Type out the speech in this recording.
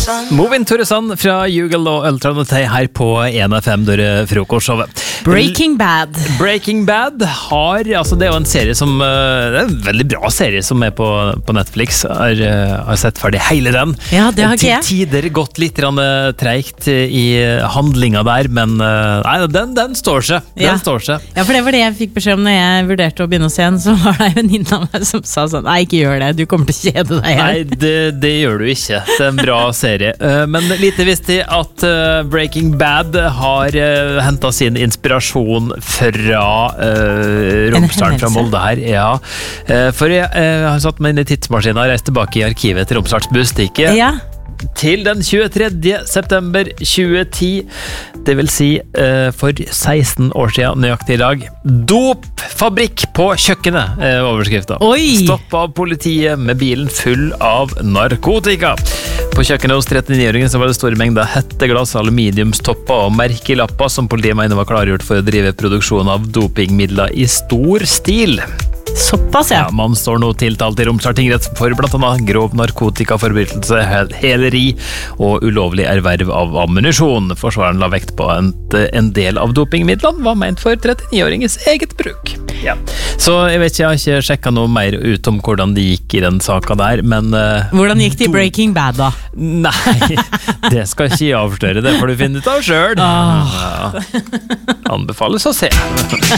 Movin Toresan fra Jugel og Ultranotei her på 1FM dør frokostshowet. Breaking Bad. Breaking Bad har, altså det er jo en serie som, det er en veldig bra serie som er på Netflix. Har sett ferdig hele den. Ja, det har ikke jeg. Til tider gått litt treigt i handlinga der, men nei, den står seg. Den står seg. Ja, for det var det jeg fikk beskjed om når jeg vurderte å begynne å se den, så var det en venninne av meg som sa sånn, nei, ikke gjør det, du kommer til å kjede deg igjen. Nei, det gjør du ikke. Det er en bra serie. Men lite visste jeg at Breaking Bad har hentet sin inspirasjon fra Romsdalen, fra Molde her. Ja. For jeg har satt meg inn i tidsmaskinen og reist tilbake i arkivet til Romsdals Bustikke. Ja. Til den 23. september 2010, det vil si for 16 år siden nøyaktig i dag. Dopfabrikk på kjøkkenet, overskriften. Oi! Stopp av politiet med bilen full av narkotika. På kjøkkenet hos 39-åringen så var det store mengder hetteglass, aluminiumstopper og merkelapper som politiet mener var klargjort for å drive produksjon av dopingmidler i stor stil. Såpass, ja. Man står nå tiltalt i Romsdal tingrett for blant annet grov narkotikaforbrytelse, heleri og ulovlig erverv av ammunisjon. Forsvareren la vekt på en del av dopingmidlene var ment for 39-åringens eget bruk. Ja. Så jeg vet ikke, jeg har ikke sjekket noe mer ut om hvordan det gikk i den saken der, men hvordan gikk det i Breaking Bad da? Nei, det skal ikke jeg avsløre, det får du finne ut av selv. Oh. Anbefales å se.